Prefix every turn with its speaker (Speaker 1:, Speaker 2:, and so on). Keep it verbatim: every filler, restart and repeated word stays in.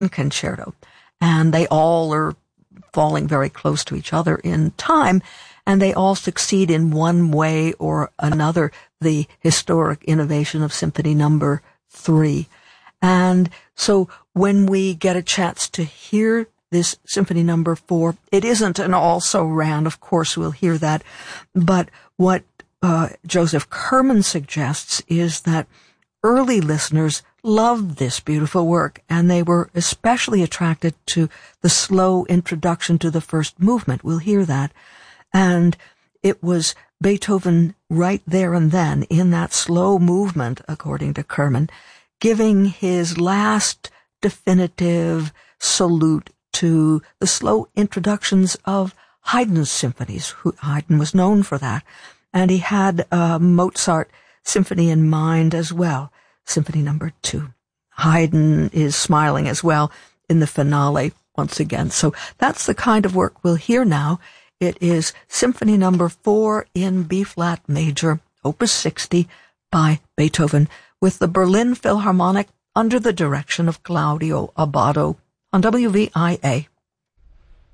Speaker 1: concerto. And they all are falling very close to each other in time, and they all succeed in one way or another, the historic innovation of Symphony Number Three. And so when we get a chance to hear this Symphony Number Four, it isn't an also-ran, of course we'll hear that, but what uh, Joseph Kerman suggests is that early listeners loved this beautiful work, and they were especially attracted to the slow introduction to the first movement. We'll hear that. And it was Beethoven right there and then, in that slow movement, according to Kerman, giving his last definitive salute to the slow introductions of Haydn's symphonies. Who, Haydn was known for that. And he had a Mozart symphony in mind as well, Symphony Number Two. Haydn is smiling as well in the finale once again. So that's the kind of work we'll hear now. It is Symphony Number Four in B-flat major, Opus sixty by Beethoven, with the Berlin Philharmonic under the direction of Claudio Abbado on W V I A.